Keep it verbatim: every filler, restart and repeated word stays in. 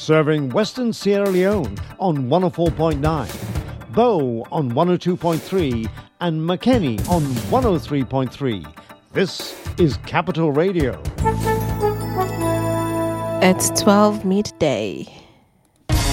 serving Western Sierra Leone on one oh four point nine, Bow on one oh two point three, and Makeni on one oh three point three. This is Capital Radio. It's twelve midday.